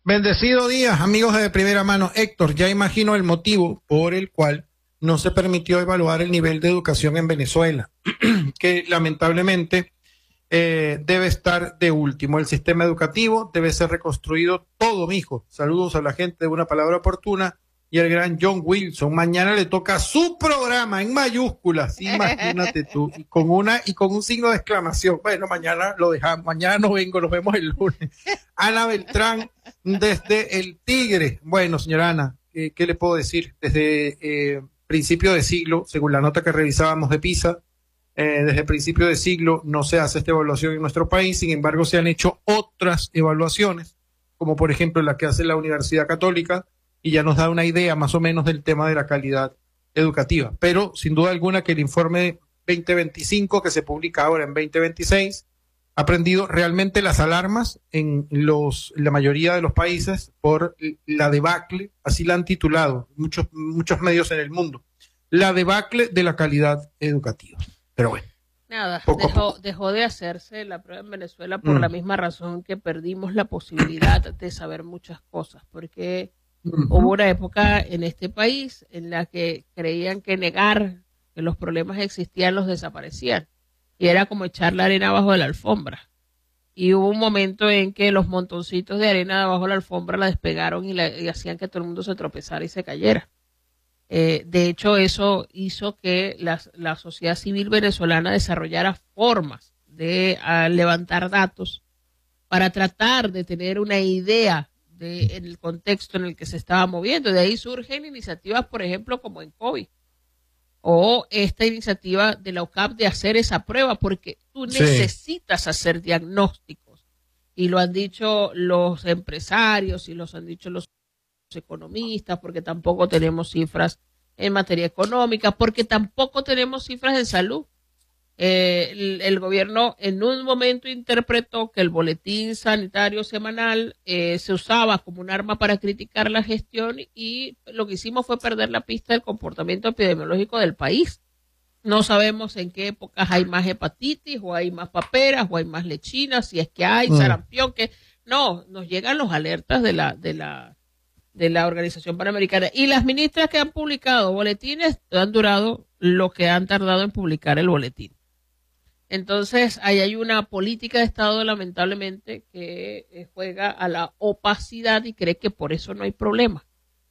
Bendecido día, amigos de primera mano. Héctor, ya imagino el motivo por el cual no se permitió evaluar el nivel de educación en Venezuela, que lamentablemente debe estar de último. El sistema educativo debe ser reconstruido todo, mijo. Saludos a la gente de Una Palabra Oportuna y al gran John Wilson. Mañana le toca su programa en mayúsculas, imagínate tú, y con un signo de exclamación. Bueno, mañana lo dejamos, mañana no vengo, nos vemos el lunes. Ana Beltrán desde El Tigre. Bueno, señora Ana, ¿qué le puedo decir? Desde principio de siglo, según la nota que revisábamos de PISA, desde principio de siglo no se hace esta evaluación en nuestro país. Sin embargo, se han hecho otras evaluaciones, como por ejemplo la que hace la Universidad Católica, y ya nos da una idea más o menos del tema de la calidad educativa. Pero sin duda alguna que el informe 2025 que se publica ahora en 2026 ha prendido realmente las alarmas en la mayoría de los países por la debacle, así la han titulado muchos medios en el mundo, la debacle de la calidad educativa. Pero bueno. Nada, dejó de hacerse la prueba en Venezuela por la misma razón que perdimos la posibilidad de saber muchas cosas, porque hubo una época en este país en la que creían que negar que los problemas existían los desaparecían, y era como echar la arena abajo de la alfombra. Y hubo un momento en que los montoncitos de arena debajo de la alfombra la despegaron y hacían que todo el mundo se tropezara y se cayera. De hecho, eso hizo que la sociedad civil venezolana desarrollara formas de levantar datos para tratar de tener una idea en el contexto en el que se estaba moviendo. De ahí surgen iniciativas, por ejemplo, como en COVID, o esta iniciativa de la UCAP de hacer esa prueba, porque tú necesitas hacer diagnósticos, y lo han dicho los empresarios y los han dicho los economistas, porque tampoco tenemos cifras en materia económica, porque tampoco tenemos cifras en salud. El gobierno en un momento interpretó que el boletín sanitario semanal se usaba como un arma para criticar la gestión, y lo que hicimos fue perder la pista del comportamiento epidemiológico del país. No sabemos en qué épocas hay más hepatitis, o hay más paperas, o hay más lechinas, si es que hay sarampión, que no, nos llegan los alertas de la Organización Panamericana, y las ministras que han publicado boletines han durado lo que han tardado en publicar el boletín. Entonces, ahí hay una política de Estado, lamentablemente, que juega a la opacidad y cree que por eso no hay problema.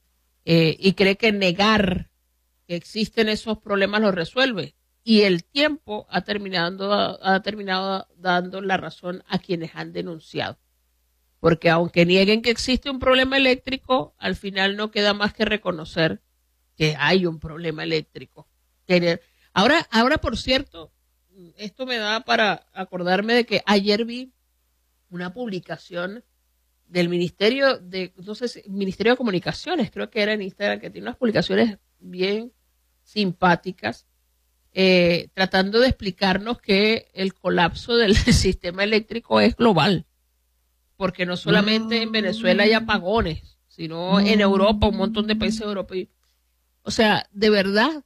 Y cree que negar que existen esos problemas los resuelve. Y el tiempo ha terminado dando la razón a quienes han denunciado. Porque aunque nieguen que existe un problema eléctrico, al final no queda más que reconocer que hay un problema eléctrico. Ahora, por cierto, esto me da para acordarme de que ayer vi una publicación del Ministerio de Comunicaciones, creo que era en Instagram, que tiene unas publicaciones bien simpáticas, tratando de explicarnos que el colapso del sistema eléctrico es global, porque no solamente en Venezuela hay apagones, sino en Europa, un montón de países europeos. O sea, de verdad.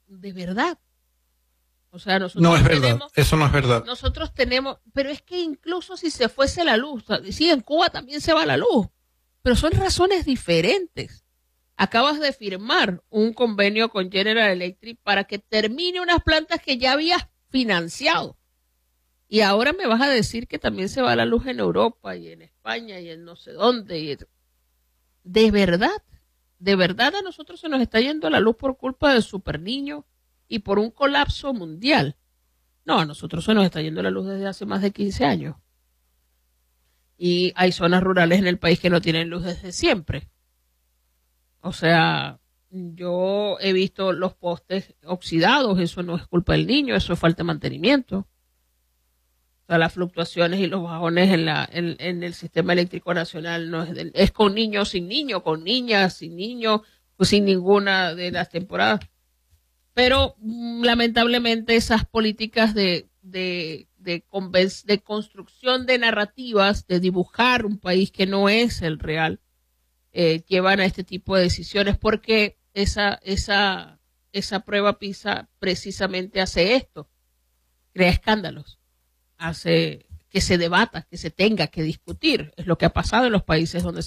O sea, nosotros no es verdad, eso no es verdad. Nosotros tenemos, pero es que incluso si se fuese la luz, sí, en Cuba también se va la luz, pero son razones diferentes. Acabas de firmar un convenio con General Electric para que termine unas plantas que ya habías financiado. Y ahora me vas a decir que también se va la luz en Europa y en España y en no sé dónde. De verdad a nosotros se nos está yendo la luz por culpa del super niño y por un colapso mundial. No, a nosotros se nos está yendo la luz desde hace más de 15 años. Y hay zonas rurales en el país que no tienen luz desde siempre. O sea, yo he visto los postes oxidados, eso no es culpa del niño, eso es falta de mantenimiento. O sea, las fluctuaciones y los bajones en el sistema eléctrico nacional no es con niños sin niño, con niñas sin niño, pues sin ninguna de las temporadas. Pero lamentablemente esas políticas de construcción de narrativas, de dibujar un país que no es el real, llevan a este tipo de decisiones, porque esa prueba PISA precisamente hace esto, crea escándalos, hace que se debata, que se tenga que discutir. Es lo que ha pasado en los países donde